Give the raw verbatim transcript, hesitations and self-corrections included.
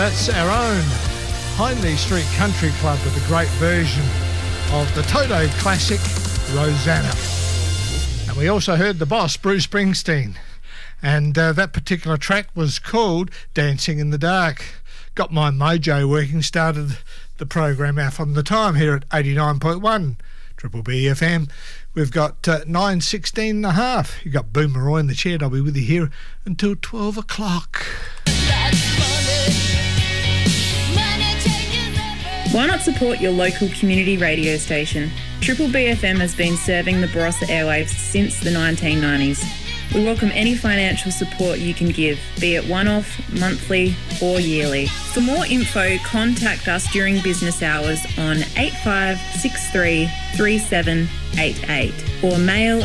That's our own Hindley Street Country Club with a great version of the Toto classic, Rosanna. And we also heard the boss, Bruce Springsteen. And uh, that particular track was called Dancing in the Dark. Got my mojo working, started the program out on the time here at eighty-nine point one Triple B F M. We've got uh, nine sixteen and a half. You've got Boomer Roy in the chair. I'll be with you here until twelve o'clock. Why not support your local community radio station? Triple B F M has been serving the Barossa airwaves since the nineteen nineties. We welcome any financial support you can give, be it one-off, monthly or yearly. For more info, contact us during business hours on eight five six three, three seven eight eight or mail